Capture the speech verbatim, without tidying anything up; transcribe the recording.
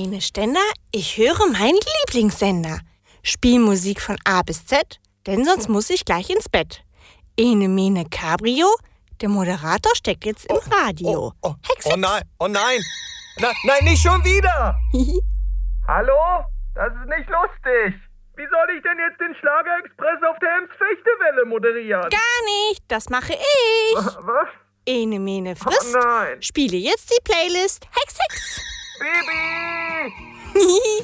mene Ständer, ich höre meinen Lieblingssender. Spielmusik von A bis Z, denn sonst muss ich gleich ins Bett. Ene mene Cabrio, der Moderator steckt jetzt im Radio. Oh, oh, Hex, oh Hex. nein, oh nein. Na, nein, nicht schon wieder. Hallo? Das ist nicht lustig. Wie soll ich denn jetzt den Schlager-Express auf der Ems-Fechte-Welle moderieren? Gar nicht, das mache ich. Was? Ene mene Frist, Oh nein. spiele jetzt die Playlist Hex, Hex. Baby!